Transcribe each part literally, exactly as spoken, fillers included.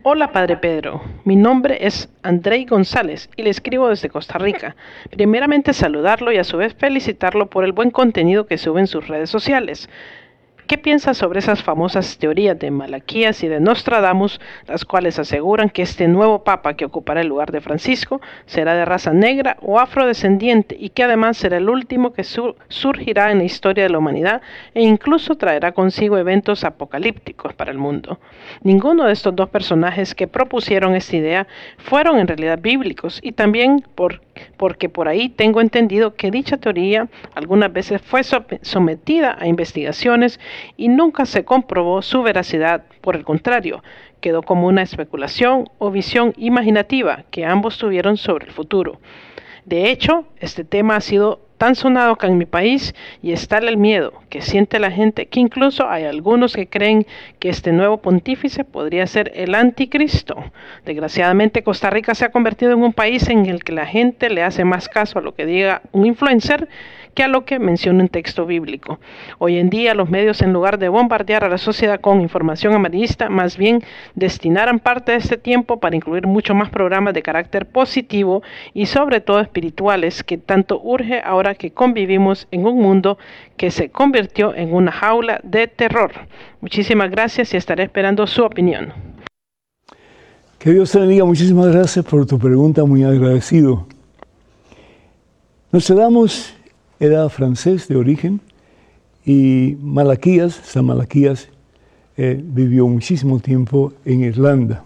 Hola, Padre Pedro. Mi nombre es Andrei González y le escribo desde Costa Rica. Primeramente saludarlo y a su vez felicitarlo por el buen contenido que sube en sus redes sociales. ¿Qué piensa sobre esas famosas teorías de Malaquías y de Nostradamus, las cuales aseguran que este nuevo papa que ocupará el lugar de Francisco será de raza negra o afrodescendiente y que además será el último que sur- surgirá en la historia de la humanidad e incluso traerá consigo eventos apocalípticos para el mundo? Ninguno de estos dos personajes que propusieron esta idea fueron en realidad bíblicos y también por, porque por ahí tengo entendido que dicha teoría algunas veces fue so- sometida a investigaciones y nunca se comprobó su veracidad. Por el contrario, quedó como una especulación o visión imaginativa que ambos tuvieron sobre el futuro. De hecho, este tema ha sido tan sonado acá en mi país y está el miedo que siente la gente que incluso hay algunos que creen que este nuevo pontífice podría ser el anticristo. Desgraciadamente, Costa Rica se ha convertido en un país en el que la gente le hace más caso a lo que diga un influencer que a lo que menciona un texto bíblico. Hoy en día los medios, en lugar de bombardear a la sociedad con información amarillista, más bien destinaran parte de este tiempo para incluir mucho más programas de carácter positivo y sobre todo espirituales que tanto urge ahora que convivimos en un mundo que se convirtió en una jaula de terror. Muchísimas gracias y estaré esperando su opinión. Que Dios te bendiga. Muchísimas gracias por tu pregunta, muy agradecido. Nostradamus era francés de origen y Malaquías, San Malaquías, eh, vivió muchísimo tiempo en Irlanda.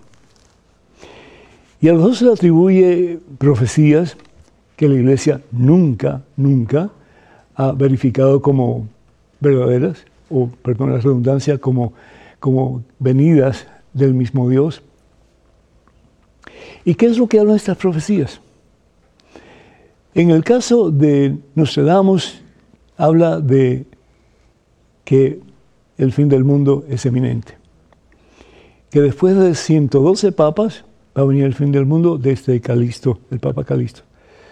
Y a los dos se le atribuye profecías que la Iglesia nunca, nunca ha verificado como verdaderas, o, perdón la redundancia, como, como venidas del mismo Dios. ¿Y qué es lo que hablan estas profecías? En el caso de Nostradamus, habla de que el fin del mundo es eminente. Que después de ciento doce papas va a venir el fin del mundo desde Calixto, el Papa Calixto.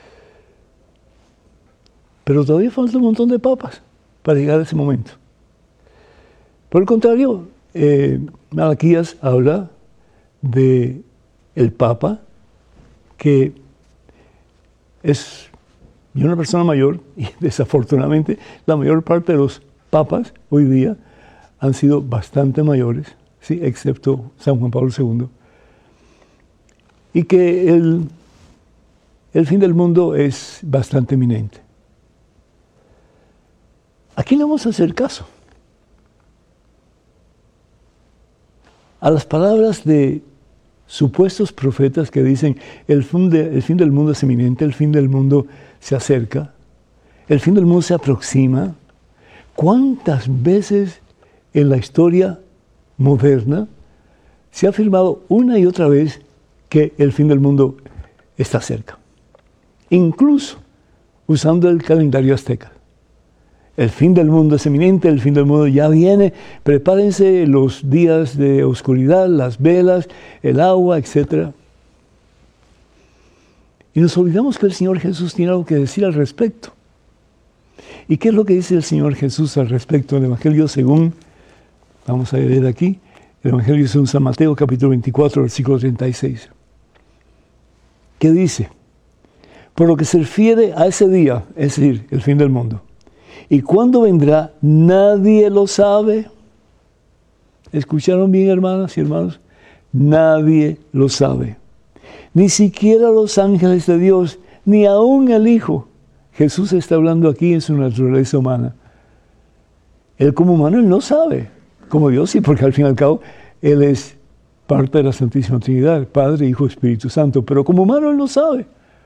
Pero todavía falta un montón de papas para llegar a ese momento. Por el contrario, eh, Malaquías habla de el Papa que es una persona mayor, y desafortunadamente la mayor parte de los papas hoy día han sido bastante mayores, ¿sí? Excepto San Juan Pablo segundo, y que el, el fin del mundo es bastante inminente. ¿A quién le vamos a hacer caso? A las palabras de supuestos profetas que dicen el fin, de, el fin del mundo es inminente, el fin del mundo se acerca, el fin del mundo se aproxima. ¿Cuántas veces en la historia moderna se ha afirmado una y otra vez que el fin del mundo está cerca? Incluso usando el calendario azteca. El fin del mundo es inminente, el fin del mundo ya viene, prepárense los días de oscuridad, las velas, el agua, etcétera. Y nos olvidamos que el Señor Jesús tiene algo que decir al respecto. ¿Y qué es lo que dice el Señor Jesús al respecto del Evangelio según, vamos a leer aquí, el Evangelio según San Mateo, capítulo veinticuatro, versículo treinta y seis? ¿Qué dice? Por lo que se refiere a ese día, es decir, el fin del mundo. ¿Y cuándo vendrá? Nadie lo sabe. ¿Escucharon bien, hermanas y hermanos? Nadie lo sabe. Ni siquiera los ángeles de Dios, ni aún el Hijo. Jesús está hablando aquí en su naturaleza humana. Él como humano, Él no sabe. Como Dios sí, porque al fin y al cabo, Él es parte de la Santísima Trinidad, Padre, Hijo, Espíritu Santo. Pero como humano, Él no sabe.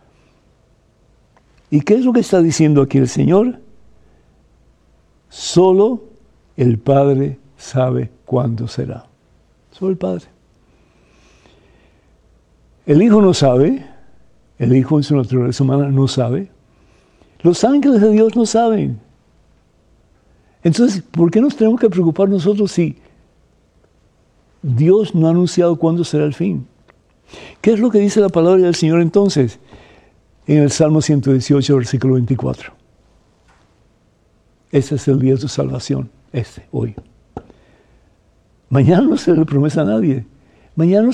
¿Y qué es lo que está diciendo aquí el Señor? Solo el Padre sabe cuándo será. Solo el Padre. El Hijo no sabe. El Hijo en su naturaleza humana no sabe. Los ángeles de Dios no saben. Entonces, ¿por qué nos tenemos que preocupar nosotros si Dios no ha anunciado cuándo será el fin? ¿Qué es lo que dice la palabra del Señor entonces? En el Salmo ciento dieciocho, versículo veinticuatro. Este es el día de tu salvación, este, hoy. Mañana no se le promesa a nadie. Mañana